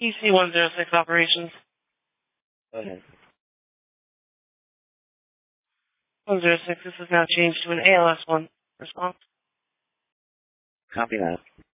EC-106 operations. Okay. 106, this is now changed to an ALS-1 response. Copy that.